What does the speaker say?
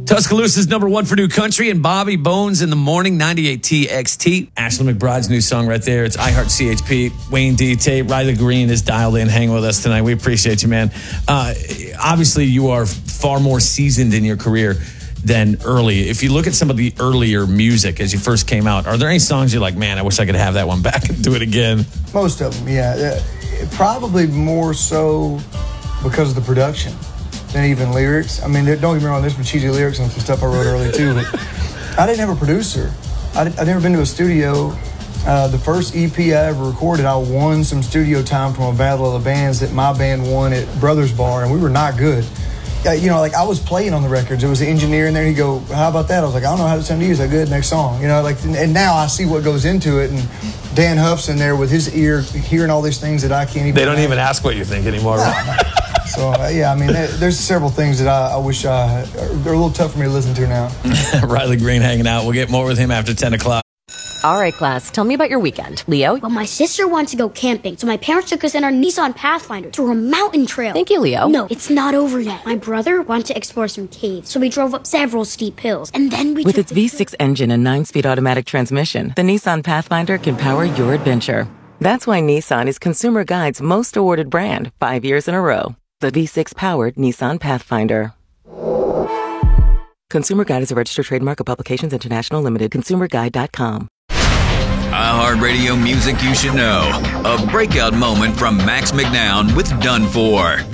Tuscaloosa's number one for new country, and Bobby Bones in the morning, 98 TXT. Ashley McBride's new song right there. It's iHeart CHP. Wayne D. Tate, Riley Green is dialed in, hanging with us tonight. We appreciate you, man. Obviously, you are far more seasoned in your career than early. If you look at some of the earlier music as you first came out, are there any songs you're like, man, I wish I could have that one back and do it again? Most of them, yeah. Probably more so because of the production than even lyrics. I mean, don't get me wrong, there's some cheesy lyrics and some stuff I wrote early too, but I didn't have a producer. I'd never been to a studio. The first EP I ever recorded, I won some studio time from a battle of the bands that my band won at Brothers Bar, and we were not good. I was playing on the records. There was an engineer in there, and he'd go, how about that? I was like, I don't know how to sound to you. Is that good? Next song. And now I see what goes into it, and Dan Huff's in there with his ear, hearing all these things that I can't even... They don't even ask what you think anymore, right? So, there's several things that I wish they're a little tough for me to listen to now. Riley Green hanging out. We'll get more with him after 10 o'clock. All right, class, tell me about your weekend. Leo? Well, my sister wanted to go camping, so my parents took us in our Nissan Pathfinder through a mountain trail. Thank you, Leo. No, it's not over yet. My brother wanted to explore some caves, so we drove up several steep hills, and then we... With its V6 engine and 9-speed automatic transmission, the Nissan Pathfinder can power your adventure. That's why Nissan is Consumer Guide's most awarded brand 5 years in a row. The V6-powered Nissan Pathfinder. Consumer Guide is a registered trademark of Publications International Limited. ConsumerGuide.com. iHeartRadio music you should know. A breakout moment from Max McNown with Done For.